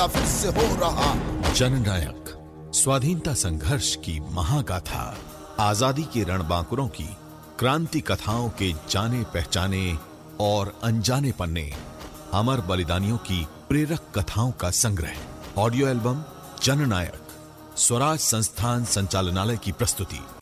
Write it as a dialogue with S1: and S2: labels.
S1: पैदा फिर से हो रहा।
S2: जननायक, स्वाधीनता संघर्ष की महागाथा, आजादी के रणबांकुरों की क्रांति कथाओं के जाने पहचाने और अनजाने पन्ने, अमर बलिदानियों की प्रेरक कथाओं का संग्रह। ऑडियो एल्बम जननायक, स्वराज संस्थान संचालनालय की प्रस्तुति।